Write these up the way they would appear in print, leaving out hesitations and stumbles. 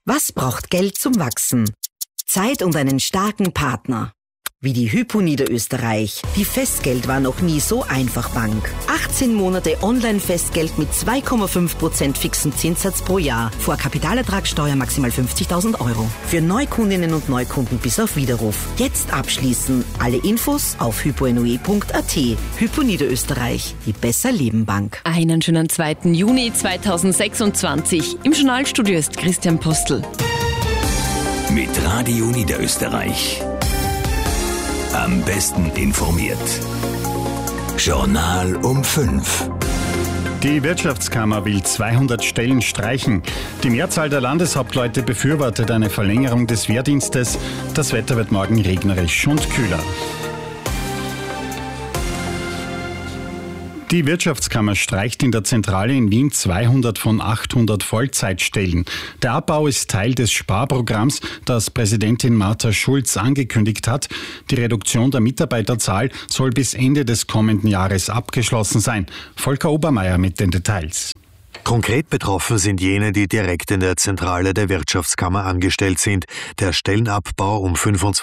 Was braucht Geld zum Wachsen? Zeit und einen starken Partner. Wie die Hypo Niederösterreich. Die Festgeld war noch nie so einfach Bank. 18 Monate Online-Festgeld mit 2,5% fixen Zinssatz pro Jahr. Vor Kapitalertragssteuer maximal 50.000 Euro. Für Neukundinnen und Neukunden bis auf Widerruf. Jetzt abschließen. Alle Infos auf hyponoe.at. Hypo Niederösterreich. Die Besser-Leben-Bank. Einen schönen 2. Juni 2026. Im Journalstudio ist Christian Postl. Mit Radio Niederösterreich. Am besten informiert. Journal um 5. Die Wirtschaftskammer will 200 Stellen streichen. Die Mehrzahl der Landeshauptleute befürwortet eine Verlängerung des Wehrdienstes. Das Wetter wird morgen regnerisch und kühler. Die Wirtschaftskammer streicht in der Zentrale in Wien 200 von 800 Vollzeitstellen. Der Abbau ist Teil des Sparprogramms, das Präsidentin Martha Schulz angekündigt hat. Die Reduktion der Mitarbeiterzahl soll bis Ende des kommenden Jahres abgeschlossen sein. Volker Obermeier mit den Details. Konkret betroffen sind jene, die direkt in der Zentrale der Wirtschaftskammer angestellt sind. Der Stellenabbau um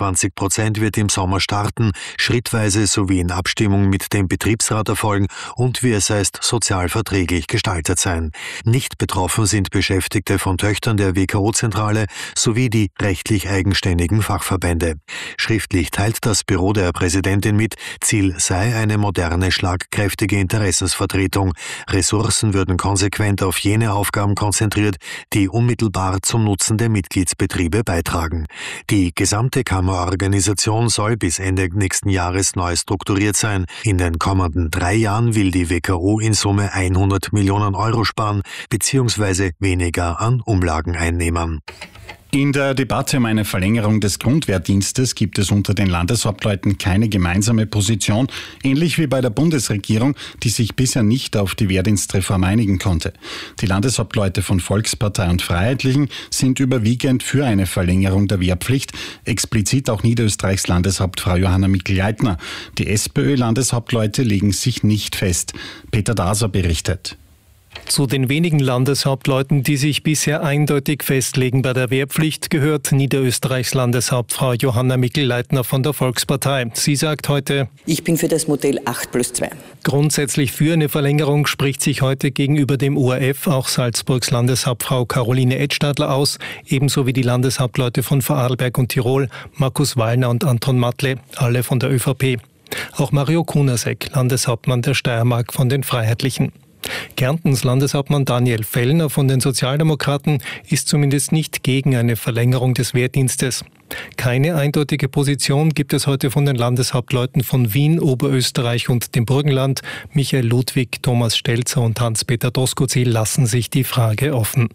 25% wird im Sommer starten, schrittweise sowie in Abstimmung mit dem Betriebsrat erfolgen und, wie es heißt, sozial verträglich gestaltet sein. Nicht betroffen sind Beschäftigte von Töchtern der WKO-Zentrale sowie die rechtlich eigenständigen Fachverbände. Schriftlich teilt das Büro der Präsidentin mit, Ziel sei eine moderne, schlagkräftige Interessensvertretung. Ressourcen würden konsequent auf jene Aufgaben konzentriert, die unmittelbar zum Nutzen der Mitgliedsbetriebe beitragen. Die gesamte Kammerorganisation soll bis Ende nächsten Jahres neu strukturiert sein. In den kommenden 3 Jahren will die WKO in Summe 100 Millionen Euro sparen bzw. weniger an Umlageneinnehmern. In der Debatte um eine Verlängerung des Grundwehrdienstes gibt es unter den Landeshauptleuten keine gemeinsame Position, ähnlich wie bei der Bundesregierung, die sich bisher nicht auf die Wehrdienstreform einigen konnte. Die Landeshauptleute von Volkspartei und Freiheitlichen sind überwiegend für eine Verlängerung der Wehrpflicht, explizit auch Niederösterreichs Landeshauptfrau Johanna Mikl-Leitner. Die SPÖ-Landeshauptleute legen sich nicht fest. Peter Daser berichtet. Zu den wenigen Landeshauptleuten, die sich bisher eindeutig festlegen bei der Wehrpflicht, gehört Niederösterreichs Landeshauptfrau Johanna Mikl-Leitner von der Volkspartei. Sie sagt heute: Ich bin für das Modell 8+2. Grundsätzlich für eine Verlängerung spricht sich heute gegenüber dem ORF auch Salzburgs Landeshauptfrau Caroline Edstadler aus, ebenso wie die Landeshauptleute von Vorarlberg und Tirol, Markus Wallner und Anton Matle, alle von der ÖVP. Auch Mario Kunasek, Landeshauptmann der Steiermark von den Freiheitlichen. Kärntens Landeshauptmann Daniel Fellner von den Sozialdemokraten ist zumindest nicht gegen eine Verlängerung des Wehrdienstes. Keine eindeutige Position gibt es heute von den Landeshauptleuten von Wien, Oberösterreich und dem Burgenland. Michael Ludwig, Thomas Stelzer und Hans-Peter Doskozil lassen sich die Frage offen.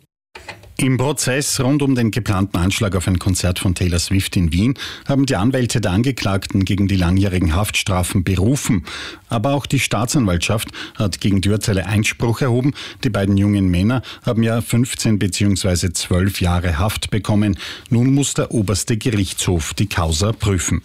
Im Prozess rund um den geplanten Anschlag auf ein Konzert von Taylor Swift in Wien haben die Anwälte der Angeklagten gegen die langjährigen Haftstrafen berufen. Aber auch die Staatsanwaltschaft hat gegen die Urteile Einspruch erhoben. Die beiden jungen Männer haben ja 15 bzw. 12 Jahre Haft bekommen. Nun muss der oberste Gerichtshof die Causa prüfen.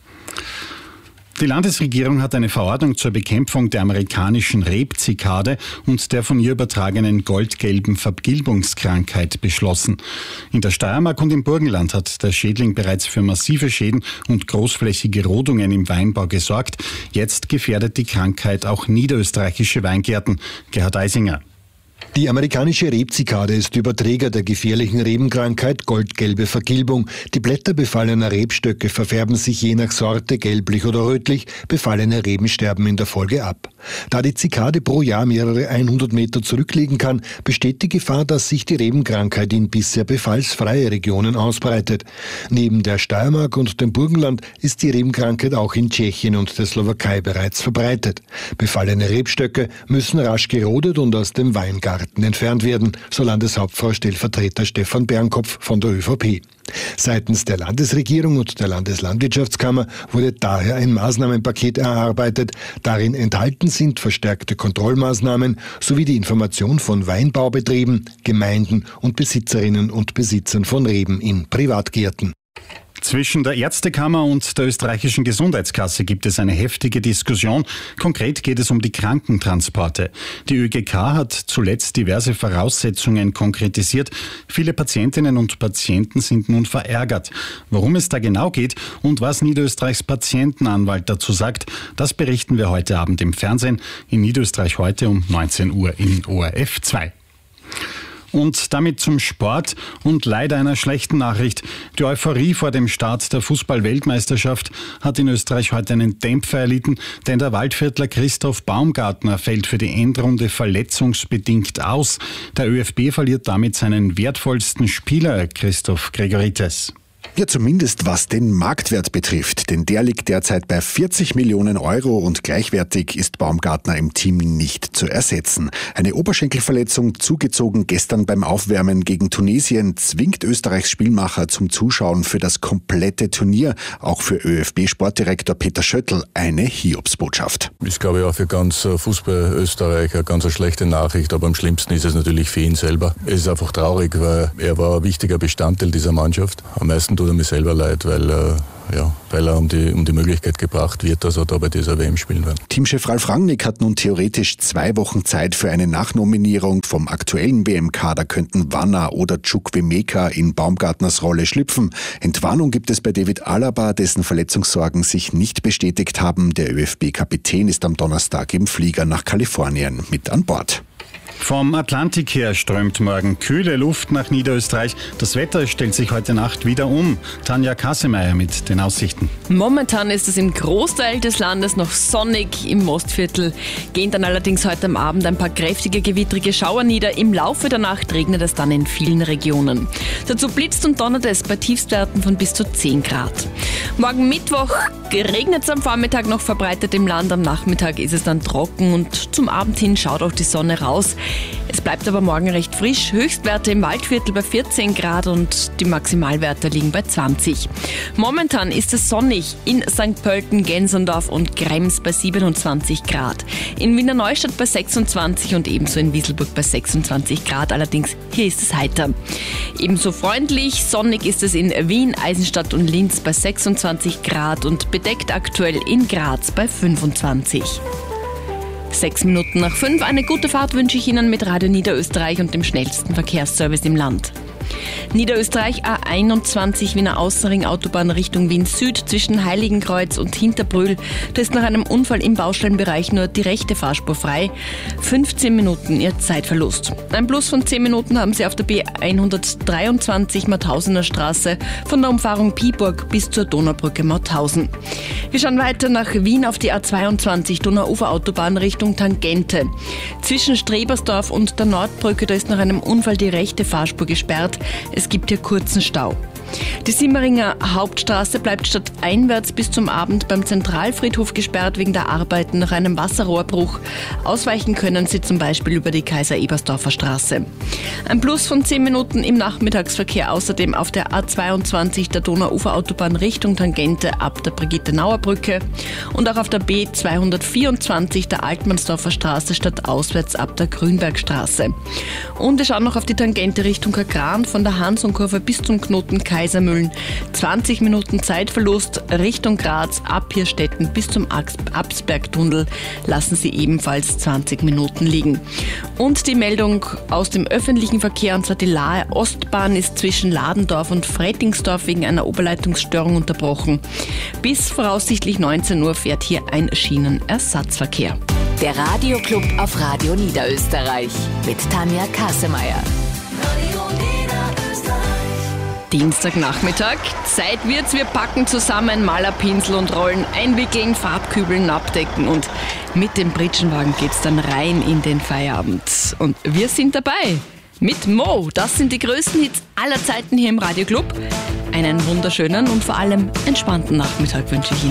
Die Landesregierung hat eine Verordnung zur Bekämpfung der amerikanischen Rebzikade und der von ihr übertragenen goldgelben Vergilbungskrankheit beschlossen. In der Steiermark und im Burgenland hat der Schädling bereits für massive Schäden und großflächige Rodungen im Weinbau gesorgt. Jetzt gefährdet die Krankheit auch niederösterreichische Weingärten. Gerhard Eisinger. Die amerikanische Rebzikade ist Überträger der gefährlichen Rebenkrankheit goldgelbe Vergilbung. Die Blätter befallener Rebstöcke verfärben sich je nach Sorte gelblich oder rötlich, befallene Reben sterben in der Folge ab. Da die Zikade pro Jahr mehrere 100 Meter zurückliegen kann, besteht die Gefahr, dass sich die Rebenkrankheit in bisher befallsfreie Regionen ausbreitet. Neben der Steiermark und dem Burgenland ist die Rebenkrankheit auch in Tschechien und der Slowakei bereits verbreitet. Befallene Rebstöcke müssen rasch gerodet und aus dem Weingarten entfernt werden, so Landeshauptfrau Stellvertreter Stefan Bernkopf von der ÖVP. Seitens der Landesregierung und der Landeslandwirtschaftskammer wurde daher ein Maßnahmenpaket erarbeitet. Darin enthalten sind verstärkte Kontrollmaßnahmen sowie die Information von Weinbaubetrieben, Gemeinden und Besitzerinnen und Besitzern von Reben in Privatgärten. Zwischen der Ärztekammer und der österreichischen Gesundheitskasse gibt es eine heftige Diskussion. Konkret geht es um die Krankentransporte. Die ÖGK hat zuletzt diverse Voraussetzungen konkretisiert. Viele Patientinnen und Patienten sind nun verärgert. Worum es da genau geht und was Niederösterreichs Patientenanwalt dazu sagt, das berichten wir heute Abend im Fernsehen. In Niederösterreich heute um 19 Uhr in ORF 2. Und damit zum Sport und leider einer schlechten Nachricht. Die Euphorie vor dem Start der Fußball-Weltmeisterschaft hat in Österreich heute einen Dämpfer erlitten, denn der Waldviertler Christoph Baumgartner fällt für die Endrunde verletzungsbedingt aus. Der ÖFB verliert damit seinen wertvollsten Spieler, Christoph Gregorites. Ja, zumindest was den Marktwert betrifft, denn der liegt derzeit bei 40 Millionen Euro und gleichwertig ist Baumgartner im Team nicht zu ersetzen. Eine Oberschenkelverletzung, zugezogen gestern beim Aufwärmen gegen Tunesien, zwingt Österreichs Spielmacher zum Zuschauen für das komplette Turnier. Auch für ÖFB-Sportdirektor Peter Schöttl eine Hiobsbotschaft. Ich glaube auch für ganz Fußball Österreich eine ganz schlechte Nachricht, aber am schlimmsten ist es natürlich für ihn selber. Es ist einfach traurig, weil er war ein wichtiger Bestandteil dieser Mannschaft. Am meisten tut er mir selber leid, weil er um die Möglichkeit gebracht wird, dass er da bei dieser WM spielen wird. Teamchef Ralf Rangnick hat nun theoretisch 2 Wochen Zeit für eine Nachnominierung. Vom aktuellen WM-Kader könnten Wanner oder Chukwuemeka in Baumgartners Rolle schlüpfen. Entwarnung gibt es bei David Alaba, dessen Verletzungssorgen sich nicht bestätigt haben. Der ÖFB-Kapitän ist am Donnerstag im Flieger nach Kalifornien mit an Bord. Vom Atlantik her strömt morgen kühle Luft nach Niederösterreich. Das Wetter stellt sich heute Nacht wieder um. Tanja Kassemeyer mit den Aussichten. Momentan ist es im Großteil des Landes noch sonnig. Im Mostviertel gehen dann allerdings heute am Abend ein paar kräftige gewittrige Schauer nieder. Im Laufe der Nacht regnet es dann in vielen Regionen. Dazu blitzt und donnert es bei Tiefstwerten von bis zu 10 Grad. Morgen Mittwoch regnet es am Vormittag noch verbreitet im Land. Am Nachmittag ist es dann trocken und zum Abend hin schaut auch die Sonne raus. Es bleibt aber morgen recht frisch. Höchstwerte im Waldviertel bei 14 Grad und die Maximalwerte liegen bei 20. Momentan ist es sonnig in St. Pölten, Gensendorf und Krems bei 27 Grad. In Wiener Neustadt bei 26 und ebenso in Wieselburg bei 26 Grad. Allerdings hier ist es heiter. Ebenso freundlich, sonnig ist es in Wien, Eisenstadt und Linz bei 26 Grad und bedeckt aktuell in Graz bei 25. 6 Minuten nach 5. Eine gute Fahrt wünsche ich Ihnen mit Radio Niederösterreich und dem schnellsten Verkehrsservice im Land. Niederösterreich A21 Wiener Außenring Autobahn Richtung Wien Süd zwischen Heiligenkreuz und Hinterbrühl. Da ist nach einem Unfall im Baustellenbereich nur die rechte Fahrspur frei. 15 Minuten Ihr Zeitverlust. Ein Plus von 10 Minuten haben Sie auf der B123 Mauthausener Straße von der Umfahrung Piburg bis zur Donaubrücke Mauthausen. Wir schauen weiter nach Wien auf die A22 Donauuferautobahn Richtung Tangente. Zwischen Strebersdorf und der Nordbrücke, da ist nach einem Unfall die rechte Fahrspur gesperrt. Es gibt hier kurzen Stau. Die Simmeringer Hauptstraße bleibt stadteinwärts bis zum Abend beim Zentralfriedhof gesperrt wegen der Arbeiten nach einem Wasserrohrbruch. Ausweichen können Sie zum Beispiel über die Kaiser-Ebersdorfer Straße. Ein Plus von 10 Minuten im Nachmittagsverkehr außerdem auf der A22 der Donauuferautobahn Richtung Tangente ab der Brigitte-Nauer-Brücke und auch auf der B224 der Altmannsdorfer Straße stadtauswärts ab der Grünbergstraße. Und wir schauen noch auf die Tangente Richtung Kagran von der Hansonkurve bis zum Knoten Kaisermühlen. 20 Minuten Zeitverlust Richtung Graz, ab Hirstetten bis zum Absbergtunnel lassen Sie ebenfalls 20 Minuten liegen. Und die Meldung aus dem öffentlichen Verkehr, und zwar die Lahe Ostbahn ist zwischen Ladendorf und Frettingsdorf wegen einer Oberleitungsstörung unterbrochen. Bis voraussichtlich 19 Uhr fährt hier ein Schienenersatzverkehr. Der Radioclub auf Radio Niederösterreich mit Tanja Kassemeyer. Dienstagnachmittag, Zeit wird's, wir packen zusammen Malerpinsel und Rollen, einwickeln, Farbkübeln, abdecken und mit dem Pritschenwagen geht's dann rein in den Feierabend. Und wir sind dabei mit Mo. Das sind die größten Hits aller Zeiten hier im Radioclub. Einen wunderschönen und vor allem entspannten Nachmittag wünsche ich Ihnen.